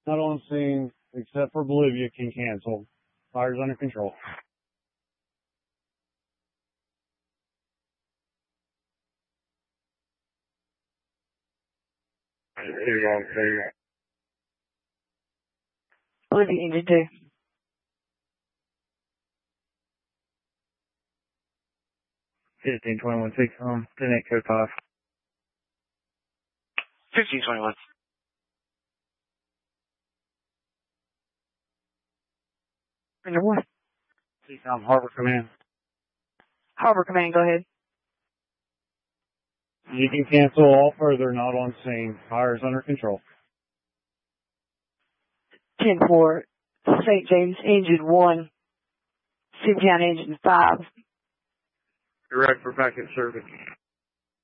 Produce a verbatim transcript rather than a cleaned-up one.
Not on scene, except for Bolivia, can cancel. Fire's under control. There you go, there you go. Bolivia, engine two. fifteen twenty-one six, um, connect code five. fifteen twenty-one. Engine one. C COM Harbor Command. Harbor Command, go ahead. You can cancel all further, not on scene. Fire's under control. ten four, Saint James, engine one. Sit down, engine five. Direct for packet service.